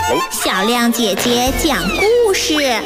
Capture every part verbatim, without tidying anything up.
小亮姐姐讲故事。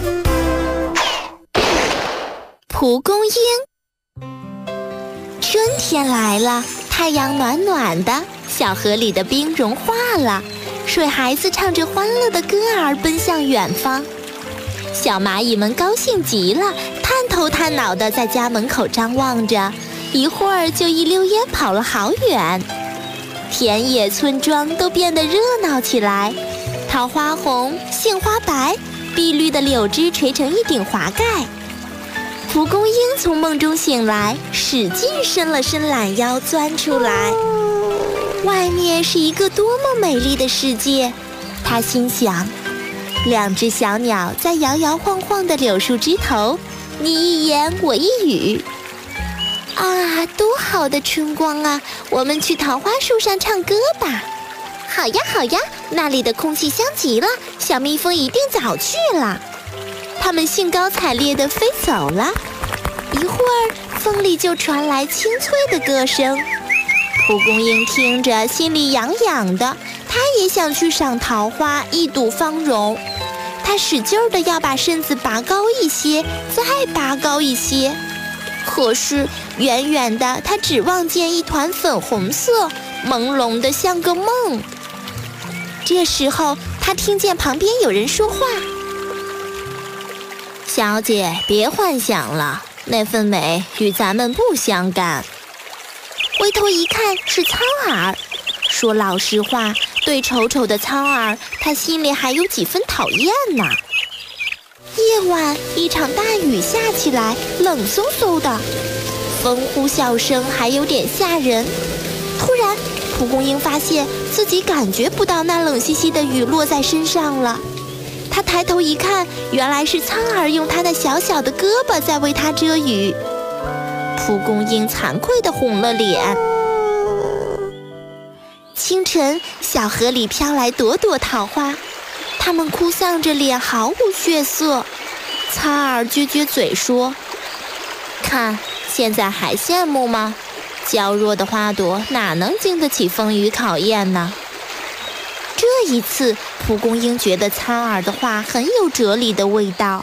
蒲公英。春天来了，太阳暖暖的，小河里的冰融化了，水孩子唱着欢乐的歌儿奔向远方。小蚂蚁们高兴极了，探头探脑地在家门口张望着，一会儿就一溜烟跑了好远。田野村庄都变得热闹起来，桃花红，杏花白，碧绿的柳枝垂成一顶华盖。蒲公英从梦中醒来，使劲伸了伸懒腰，钻出来。外面是一个多么美丽的世界，他心想。两只小鸟在摇摇晃晃的柳树枝头，你一言我一语。啊，多好的春光啊！我们去桃花树上唱歌吧。好呀好呀，那里的空气香极了，小蜜蜂一定早去了。它们兴高采烈地飞走了，一会儿风里就传来清脆的歌声。蒲公英听着心里痒痒的，它也想去赏桃花，一睹芳容。它使劲地要把身子拔高一些，再拔高一些。可是远远的，它只望见一团粉红色，朦胧的像个梦。这时候，它听见旁边有人说话：“小姐，别幻想了，那份美与咱们不相干。”回头一看，是苍耳。说老实话，对丑丑的苍耳，他心里还有几分讨厌呢。夜晚，一场大雨下起来，冷飕飕的，风呼啸声还有点吓人。突然，蒲公英发现自己感觉不到那冷兮兮的雨落在身上了。他抬头一看，原来是苍耳用他那小小的胳膊在为他遮雨。蒲公英惭愧地红了脸。清晨，小河里飘来朵朵桃花，它们哭丧着脸，毫无血色。苍耳撅撅嘴说：“看，现在还羡慕吗？娇弱的花朵哪能经得起风雨考验呢？”这一次，蒲公英觉得苍耳的话很有哲理的味道。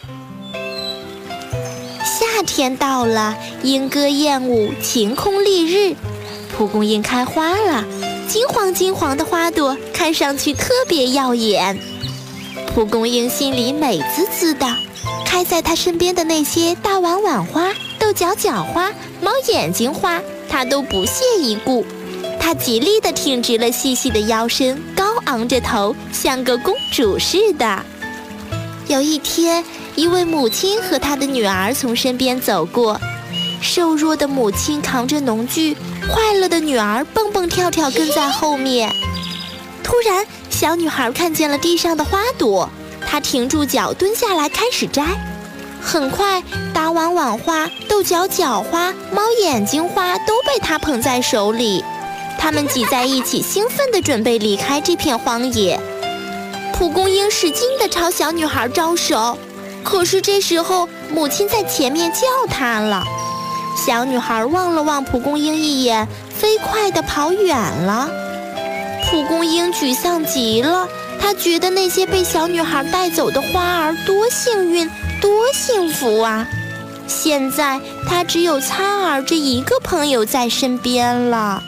夏天到了，莺歌燕舞，晴空丽日，蒲公英开花了。金黄金黄的花朵看上去特别耀眼，蒲公英心里美滋滋的。开在它身边的那些大碗碗花、豆角角花、猫眼睛花，它都不屑一顾。它极力地挺直了细细的腰身，高昂着头，像个公主似的。有一天，一位母亲和她的女儿从身边走过，瘦弱的母亲扛着农具，快乐的女儿蹦蹦跳跳跟在后面。突然，小女孩看见了地上的花朵，她停住脚，蹲下来开始摘。很快，大碗碗花、豆角角花、猫眼睛花都被她捧在手里。它们挤在一起，兴奋地准备离开这片荒野。蒲公英使劲地朝小女孩招手，可是这时候母亲在前面叫她了。小女孩望了望蒲公英一眼，飞快地跑远了。蒲公英沮丧极了，她觉得那些被小女孩带走的花儿多幸运，多幸福啊！现在她只有苍耳这一个朋友在身边了。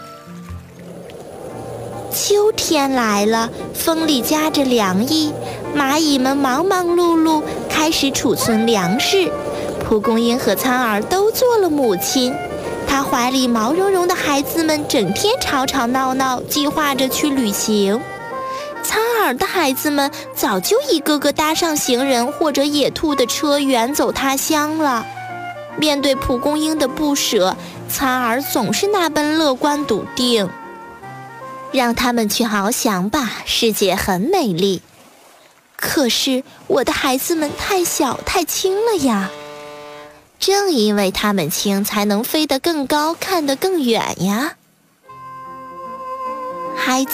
秋天来了，风里夹着凉意，蚂蚁们忙忙碌碌，开始储存粮食。蒲公英和苍耳都做了母亲，她怀里毛茸茸的孩子们整天吵吵闹闹，计划着去旅行。苍耳的孩子们早就一个个搭上行人或者野兔的车，远走他乡了。面对蒲公英的不舍，苍耳总是那般乐观笃定。让他们去翱翔吧，世界很美丽。可是我的孩子们太小太轻了呀。正因为它们轻，才能飞得更高，看得更远呀。孩子